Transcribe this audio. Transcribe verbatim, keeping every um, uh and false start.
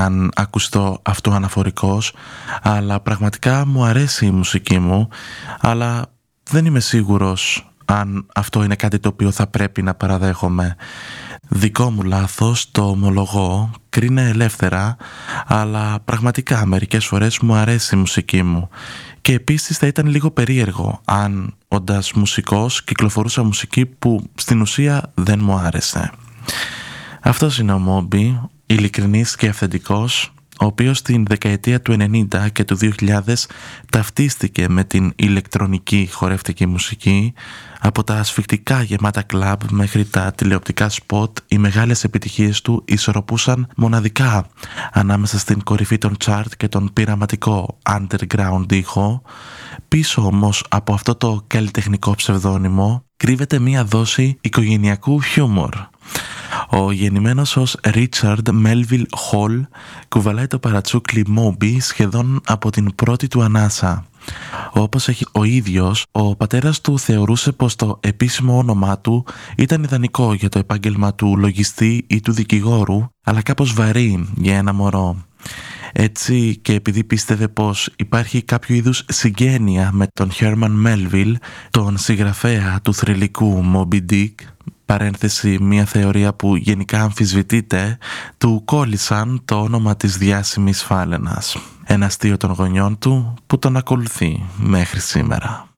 αν ακουστώ αυτοαναφορικός, αλλά πραγματικά μου αρέσει η μουσική μου, αλλά δεν είμαι σίγουρος αν αυτό είναι κάτι το οποίο θα πρέπει να παραδέχομαι. Δικό μου λάθος, το ομολογώ, κρίνε ελεύθερα, αλλά πραγματικά μερικές φορές μου αρέσει η μουσική μου. Και επίσης θα ήταν λίγο περίεργο αν, όντας μουσικός, κυκλοφορούσα μουσική που στην ουσία δεν μου άρεσε. Αυτός είναι ο Μόμπι, ειλικρινής και αυθεντικός, ο οποίος στην δεκαετία του ενενήντα και του δύο χιλιάδες ταυτίστηκε με την ηλεκτρονική χορευτική μουσική. Από τα ασφικτικά γεμάτα κλαμπ μέχρι τα τηλεοπτικά σποτ, οι μεγάλες επιτυχίες του ισορροπούσαν μοναδικά ανάμεσα στην κορυφή των chart και τον πειραματικό underground ήχο. Πίσω όμως από αυτό το καλλιτεχνικό ψευδόνυμο κρύβεται μία δόση οικογενειακού χιούμορ. Ο γεννημένος ως Richard Melville Hall κουβαλάει το παρατσούκλι Moby σχεδόν από την πρώτη του ανάσα. Όπως έχει ο ίδιος, ο πατέρας του θεωρούσε πως το επίσημο όνομά του ήταν ιδανικό για το επάγγελμα του λογιστή ή του δικηγόρου, αλλά κάπως βαρύ για ένα μωρό. Έτσι, και επειδή πίστευε πως υπάρχει κάποιο είδους συγγένεια με τον Herman Melville, τον συγγραφέα του θρυλικού Moby Dick, παρένθεση μια θεωρία που γενικά αμφισβητείται, του κόλλησαν το όνομα της διάσημης φάλαινας. Ένα αστείο των γονιών του που τον ακολουθεί μέχρι σήμερα.